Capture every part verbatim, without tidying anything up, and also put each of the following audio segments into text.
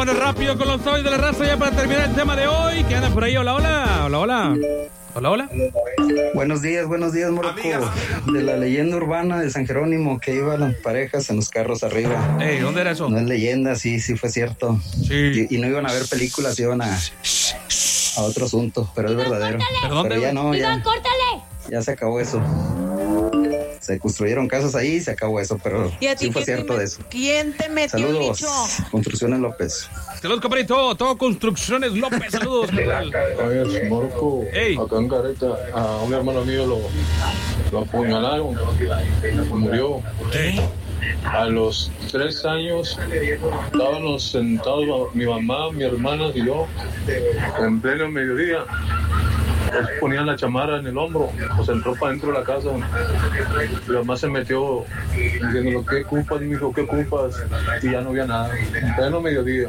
Vámonos rápido con los audios de la raza ya para terminar el tema de hoy. ¿Qué anda por ahí? Hola, hola. Hola, hola. Hola, hola. Buenos días, buenos días, Morocco. De la leyenda urbana de San Jerónimo que iban las parejas en los carros arriba. Ey, ¿dónde era eso? No es leyenda, sí, sí fue cierto. Sí. Y, y no iban a ver películas, iban a, a otro asunto, pero es verdadero. ¿Pero dónde? Pero ya no, Iván, ya, córtale. ya se acabó eso. Se construyeron casas ahí y se acabó eso, pero ¿Y a ti sí fue quién cierto te de met- eso. ¿Quién te metió, Saludos, bicho? Construcciones López. Saludos, compadrito. Todo Construcciones López. Saludos, carnal. Oye, Morocco, Ey. acá en Careta, a un hermano mío lo, lo apuñalaron, murió. Ey. A los tres años estábamos sentados, mi mamá, mi hermana y yo, en pleno mediodía. Pues ponían la chamarra en el hombro, pues entró para dentro de la casa. Mi mamá se metió diciendo, ¿qué culpas, mijo? ¿Qué culpas? Y ya no había nada. En pleno mediodía.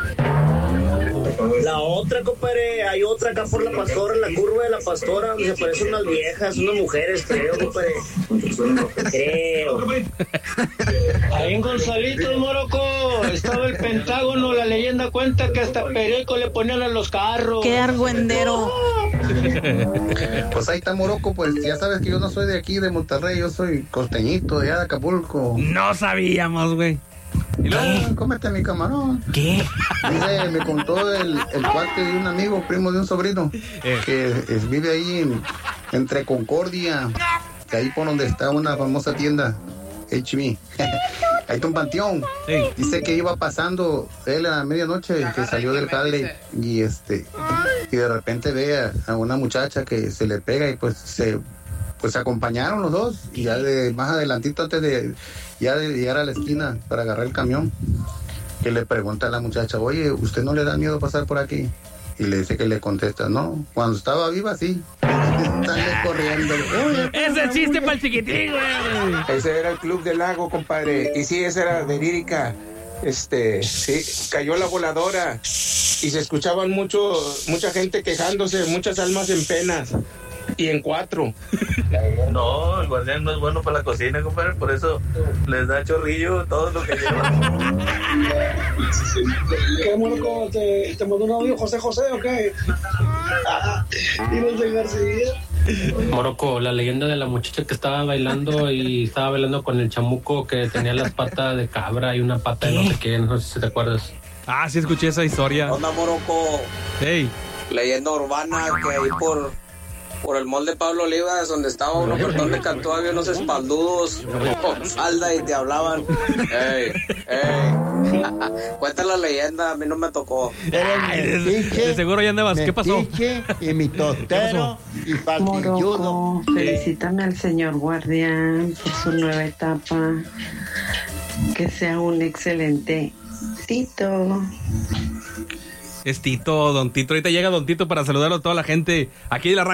La otra, compadre, hay otra acá por la Pastora, en la curva de la Pastora, donde se parecen unas viejas, unas mujeres, creo, compadre. Creo. Ahí en Gonzalitos, Morocco, estaba el Pentágono. La leyenda cuenta que hasta periódico le ponían a los carros. ¡Qué argüendero! Pues ahí está Morocco, pues ya sabes que yo no soy de aquí, de Monterrey, yo soy costeñito, de allá de Acapulco. No sabíamos, güey. ¿Y luego? Ah, cómete mi camarón. ¿Qué? Dice, me contó el, el cuate de un amigo, primo de un sobrino, Eh. que es- vive ahí en- entre Concordia, que ahí por donde está una famosa tienda, H B. Ahí está un panteón. Sí. Dice que iba pasando él a la medianoche, que salió del jale y este y de repente ve a, a una muchacha que se le pega y pues se pues se acompañaron los dos y ya de más adelantito antes de ya de llegar a la esquina para agarrar el camión, que le pregunta a la muchacha, oye, ¿usted no le da miedo pasar por aquí? Y le dice que le contesta, no, cuando estaba viva sí. Sale corriendo. Oye, Ese chiste para el chiquitín, güey. Ese era el Club del Lago, compadre. Y sí, esa era verídica. Este, sí, cayó la voladora y se escuchaban mucho, mucha gente quejándose, muchas almas en penas y en cuatro. No, el guardián no es bueno para la cocina, compadre, por eso les da chorrillo todo lo que llevan. ¿Qué, Morocco? ¿Te, te mandó un audio José José o qué? ¿Ibas de García? Morocco, la leyenda de la muchacha que estaba bailando y estaba bailando con el chamuco que tenía las patas de cabra y una pata de no sé qué, no sé si te acuerdas. Ah, sí escuché esa historia. Onda, Morocco, Ey. leyenda urbana que ahí por, por el mall de Pablo Olivas, donde estaba uno cartón de cantó, había unos espaldudos con falda y te hablaban. Ey, ey. Cuenta la leyenda, a mí no me tocó. Ay, de, de seguro ya andabas. ¿Qué pasó? Y mi tostero y patilludo. Morocco, felicítame al señor guardián por su nueva etapa. Que sea un excelente Tito. Es Tito, Don Tito. Ahorita llega Don Tito para saludar a toda la gente aquí de la radio.